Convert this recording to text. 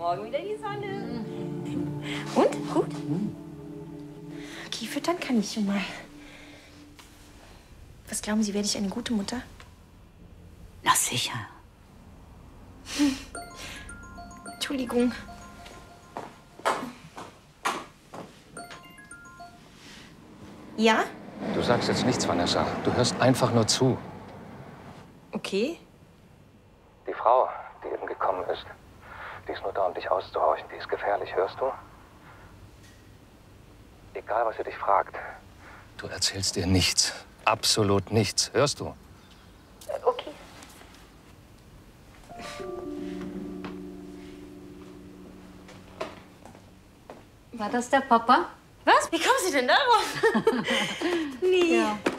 morgen wieder die Sonne. Und? Gut? Okay, füttern kann ich schon mal. Was glauben Sie, werde ich eine gute Mutter? Na sicher. Entschuldigung. Ja? Du sagst jetzt nichts, Vanessa. Du hörst einfach nur zu. Okay. Die Frau, die eben gekommen ist, die ist nur da, um dich auszuhorchen. Die ist gefährlich, hörst du? Egal, was sie dich fragt. Du erzählst ihr nichts. Absolut nichts. Hörst du? Okay. War das der Papa? Was? Wie kommen Sie denn darauf? Nee. Ja.